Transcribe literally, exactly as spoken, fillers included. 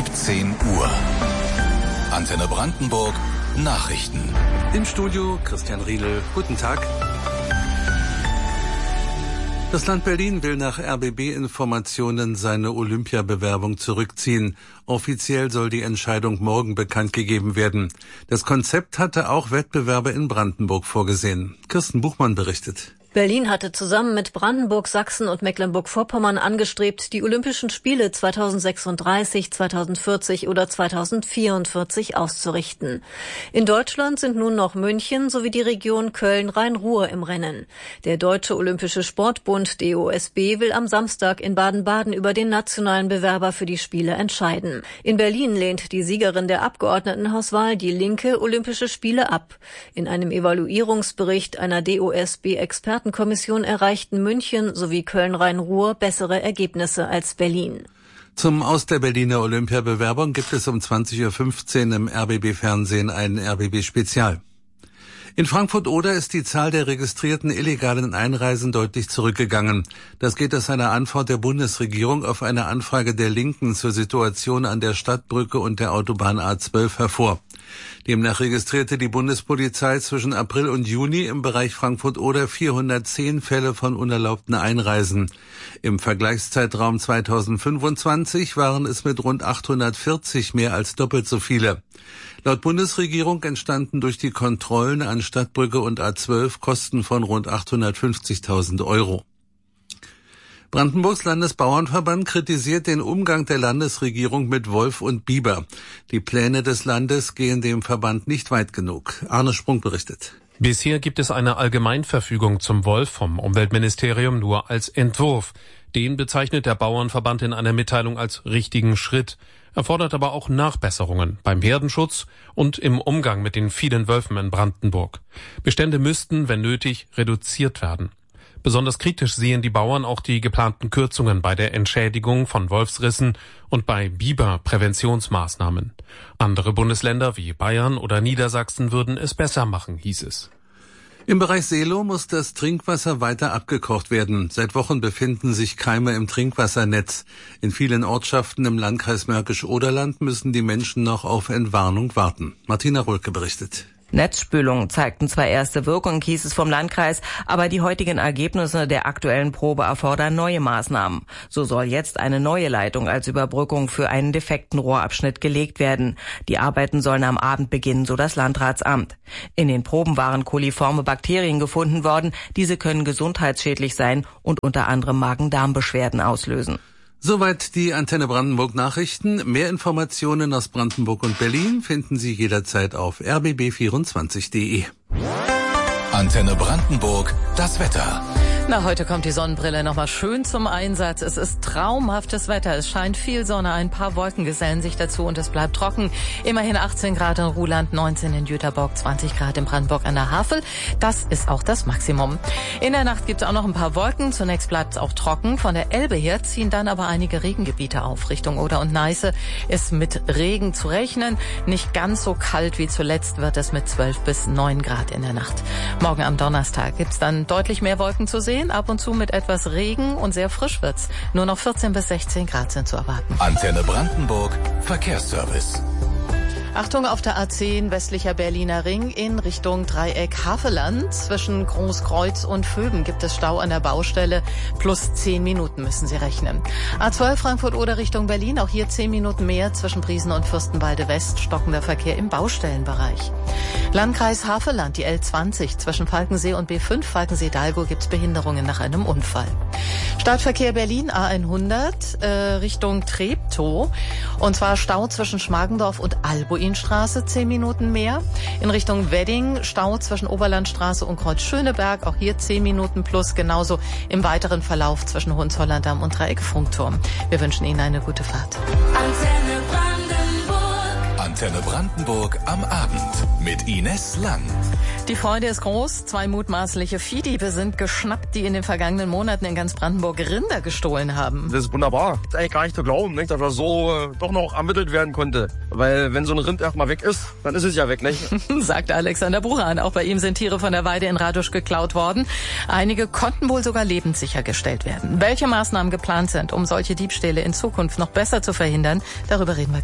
siebzehn Uhr. Antenne Brandenburg Nachrichten. Im Studio Christian Riedel. Guten Tag. Das Land Berlin will nach R B B-Informationen seine Olympiabewerbung zurückziehen. Offiziell soll die Entscheidung morgen bekannt gegeben werden. Das Konzept hatte auch Wettbewerbe in Brandenburg vorgesehen. Kirsten Buchmann berichtet. Berlin hatte zusammen mit Brandenburg, Sachsen und Mecklenburg-Vorpommern angestrebt, die Olympischen Spiele zweitausendsechsunddreißig, zweitausendvierzig oder zweitausendvierundvierzig auszurichten. In Deutschland sind nun noch München sowie die Region Köln-Rhein-Ruhr im Rennen. Der Deutsche Olympische Sportbund D O S B will am Samstag in Baden-Baden über den nationalen Bewerber für die Spiele entscheiden. In Berlin lehnt die Siegerin der Abgeordnetenhauswahl, die Linke, Olympische Spiele ab. In einem Evaluierungsbericht einer D O S B-Experten Kommission erreichten München sowie Köln-Rhein-Ruhr bessere Ergebnisse als Berlin. Zum Aus der Berliner Olympiabewerbung gibt es um zwanzig Uhr fünfzehn im R B B-Fernsehen ein R B B-Spezial. In Frankfurt-Oder ist die Zahl der registrierten illegalen Einreisen deutlich zurückgegangen. Das geht aus einer Antwort der Bundesregierung auf eine Anfrage der Linken zur Situation an der Stadtbrücke und der Autobahn A zwölf hervor. Demnach registrierte die Bundespolizei zwischen April und Juni im Bereich Frankfurt-Oder vierhundertzehn Fälle von unerlaubten Einreisen. Im Vergleichszeitraum zweitausendfünfundzwanzig waren es mit rund achthundertvierzig mehr als doppelt so viele. Laut Bundesregierung entstanden durch die Kontrollen an Stadtbrücke und A zwölf Kosten von rund achthundertfünfzigtausend Euro. Brandenburgs Landesbauernverband kritisiert den Umgang der Landesregierung mit Wolf und Biber. Die Pläne des Landes gehen dem Verband nicht weit genug. Arne Sprung berichtet. Bisher gibt es eine Allgemeinverfügung zum Wolf vom Umweltministerium nur als Entwurf. Den bezeichnet der Bauernverband in einer Mitteilung als richtigen Schritt. Er fordert aber auch Nachbesserungen beim Herdenschutz und im Umgang mit den vielen Wölfen in Brandenburg. Bestände müssten, wenn nötig, reduziert werden. Besonders kritisch sehen die Bauern auch die geplanten Kürzungen bei der Entschädigung von Wolfsrissen und bei Biber-Präventionsmaßnahmen. Andere Bundesländer wie Bayern oder Niedersachsen würden es besser machen, hieß es. Im Bereich Seelow muss das Trinkwasser weiter abgekocht werden. Seit Wochen befinden sich Keime im Trinkwassernetz. In vielen Ortschaften im Landkreis Märkisch-Oderland müssen die Menschen noch auf Entwarnung warten. Martina Rulke berichtet. Netzspülungen zeigten zwar erste Wirkung, hieß es vom Landkreis, aber die heutigen Ergebnisse der aktuellen Probe erfordern neue Maßnahmen. So soll jetzt eine neue Leitung als Überbrückung für einen defekten Rohrabschnitt gelegt werden. Die Arbeiten sollen am Abend beginnen, so das Landratsamt. In den Proben waren koliforme Bakterien gefunden worden. Diese können gesundheitsschädlich sein und unter anderem Magen-Darm-Beschwerden auslösen. Soweit die Antenne Brandenburg Nachrichten. Mehr Informationen aus Brandenburg und Berlin finden Sie jederzeit auf r b b vierundzwanzig punkt d e. Antenne Brandenburg, das Wetter. Na, heute kommt die Sonnenbrille nochmal schön zum Einsatz. Es ist traumhaftes Wetter. Es scheint viel Sonne, ein paar Wolken gesellen sich dazu und es bleibt trocken. Immerhin achtzehn Grad in Ruhland, neunzehn in Jüterbock, zwanzig Grad in Brandenburg an der Havel. Das ist auch das Maximum. In der Nacht gibt es auch noch ein paar Wolken. Zunächst bleibt es auch trocken. Von der Elbe her ziehen dann aber einige Regengebiete auf. Richtung Oder und Neiße ist mit Regen zu rechnen. Nicht ganz so kalt wie zuletzt wird es mit zwölf bis neun Grad in der Nacht. Morgen am Donnerstag gibt es dann deutlich mehr Wolken zu sehen. Ab und zu mit etwas Regen und sehr frisch wird's. Nur noch vierzehn bis sechzehn Grad sind zu erwarten. Antenne Brandenburg, Verkehrsservice. Achtung auf der A zehn westlicher Berliner Ring in Richtung Dreieck Havelland. Zwischen Großkreuz und Vöben gibt es Stau an der Baustelle. Plus zehn Minuten müssen Sie rechnen. A zwölf Frankfurt-Oder Richtung Berlin. Auch hier zehn Minuten mehr zwischen Briesen und Fürstenwalde West. Stockender Verkehr im Baustellenbereich. Landkreis Havelland, die L zwanzig. Zwischen Falkensee und B fünf Falkensee-Dalgo gibt es Behinderungen nach einem Unfall. Stadtverkehr Berlin A hundert äh, Richtung Treptow. Und zwar Stau zwischen Schmargendorf und Albuin. Straße, zehn Minuten mehr. In Richtung Wedding, Stau zwischen Oberlandstraße und Kreuz Schöneberg, auch hier zehn Minuten plus, genauso im weiteren Verlauf zwischen Hohenzollern-Damm und Dreieck Funkturm. Wir wünschen Ihnen eine gute Fahrt. Antenne Brandenburg. Antenne Brandenburg am Abend mit Ines Lang. Die Freude ist groß. Zwei mutmaßliche Viehdiebe sind geschnappt, die in den vergangenen Monaten in ganz Brandenburg Rinder gestohlen haben. Das ist wunderbar. Das ist eigentlich gar nicht zu glauben, nicht, dass das so äh, doch noch ermittelt werden konnte. Weil wenn so ein Rind erstmal weg ist, dann ist es ja weg, nicht? Sagt Alexander Buran. Auch bei ihm sind Tiere von der Weide in Radusch geklaut worden. Einige konnten wohl sogar lebenssicher gestellt werden. Welche Maßnahmen geplant sind, um solche Diebstähle in Zukunft noch besser zu verhindern, darüber reden wir gleich.